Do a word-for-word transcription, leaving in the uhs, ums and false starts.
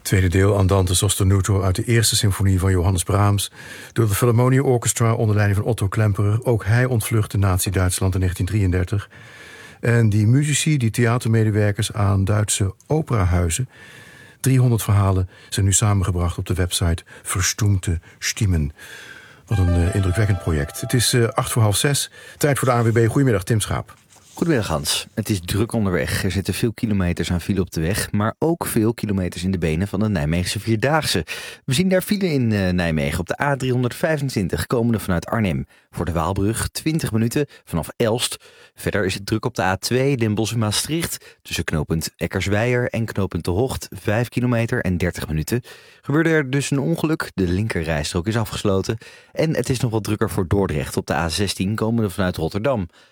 Tweede deel, Andante sostenuto uit de eerste symfonie van Johannes Brahms, door de Philharmonia Orchestra onder leiding van Otto Klemperer. Ook hij ontvluchtte Nazi-Duitsland in negentien drieëndertig. En die muzici, die theatermedewerkers aan Duitse operahuizen, driehonderd verhalen zijn nu samengebracht op de website Verstoemte Stimmen. Wat een uh, indrukwekkend project. Het is uh, acht voor half zes. Tijd voor de A W B. Goedemiddag, Tim Schaap. Goedemiddag Hans. Het is druk onderweg. Er zitten veel kilometers aan file op de weg, maar ook veel kilometers in de benen van de Nijmeegse Vierdaagse. We zien daar file in uh, Nijmegen op de A driehonderdvijfentwintig, komende vanuit Arnhem. Voor de Waalbrug twintig minuten vanaf Elst. Verder is het druk op de A twee Den Bosch-Maastricht. Tussen knooppunt Eckersweijer en knooppunt De Hocht vijf kilometer en dertig minuten. Gebeurde er dus een ongeluk. De linkerrijstrook is afgesloten. En het is nog wat drukker voor Dordrecht op de A zestien, komende vanuit Rotterdam.